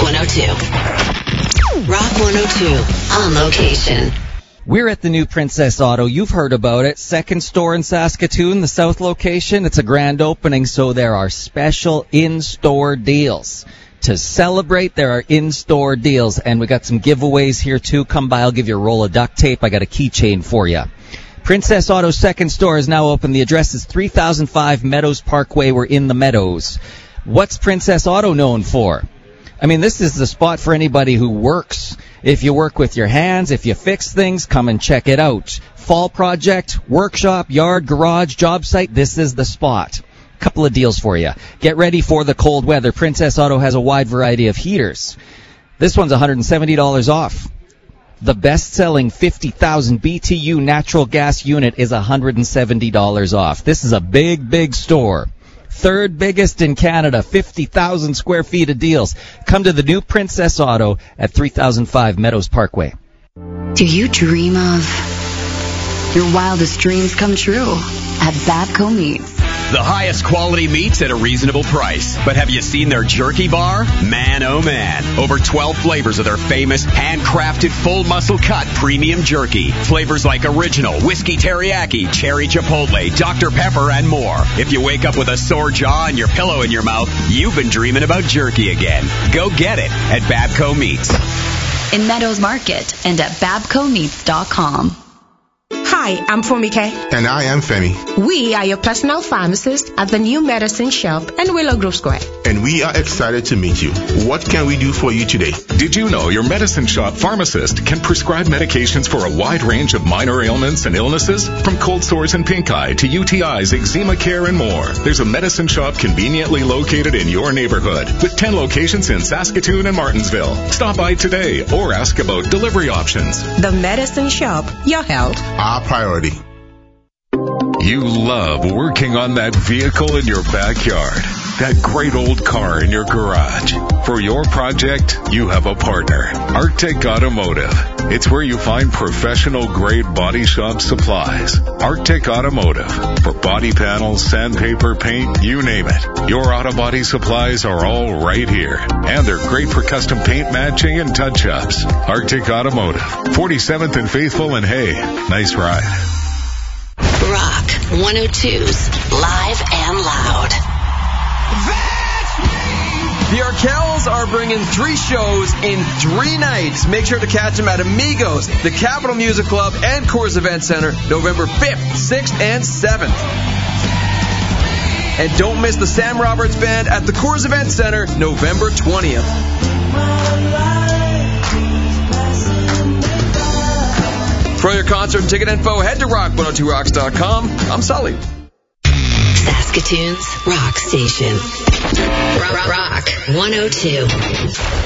102. Rock 102 on location. We're at the new Princess Auto. You've heard about it. Second store in Saskatoon, the south location. It's a grand opening, so there are special in-store deals. To celebrate, there are in-store deals, and we got some giveaways here, too. Come by, I'll give you a roll of duct tape. I got a keychain for you. Princess Auto's second store is now open. The address is 3005 Meadows Parkway. We're in the Meadows. What's Princess Auto known for? I mean, this is the spot for anybody who works. If you work with your hands, if you fix things, come and check it out. Fall project, workshop, yard, garage, job site, this is the spot. Couple of deals for you. Get ready for the cold weather. Princess Auto has a wide variety of heaters. This one's $170 off. The best-selling 50,000 BTU natural gas unit is $170 off. This is a big, big store. Third biggest in Canada, 50,000 square feet of deals. Come to the new Princess Auto at 3005 Meadows Parkway. Do you dream of your wildest dreams come true at Babco Meats? The highest quality meats at a reasonable price. But have you seen their jerky bar? Man, oh man. Over 12 flavors of their famous handcrafted full muscle cut premium jerky. Flavors like original, whiskey teriyaki, cherry chipotle, Dr. Pepper, and more. If you wake up with a sore jaw and your pillow in your mouth, you've been dreaming about jerky again. Go get it at Babco Meats. In Meadows Market and at babcomeats.com. Hi, I'm Fumike. And I am Femi. We are your personal pharmacist at the new medicine shop in Willow Grove Square. And we are excited to meet you. What can we do for you today? Did you know your medicine shop pharmacist can prescribe medications for a wide range of minor ailments and illnesses? From cold sores and pink eye to UTIs, eczema care, and more. There's a medicine shop conveniently located in your neighborhood with 10 locations in Saskatoon and Martensville. Stop by today or ask about delivery options. The medicine shop, your health, our priority. You love working on that vehicle in your backyard, that great old car in your garage. For your project, you have a partner, Arctic Automotive. It's where you find professional-grade body shop supplies. Arctic Automotive. For body panels, sandpaper, paint, you name it. Your auto body supplies are all right here. And they're great for custom paint matching and touch-ups. Arctic Automotive. 47th and Faithful and Hay. Nice ride. Rock 102's Live and Loud. The Arkells are bringing 3 shows in 3 nights. Make sure to catch them at Amigos, the Capitol Music Club, and Coors Event Center, November 5th, 6th, and 7th. And don't miss the Sam Roberts Band at the Coors Event Center, November 20th. For your concert and ticket info, head to rock102rocks.com. I'm Sully. Saskatoon's rock station. Rock 102.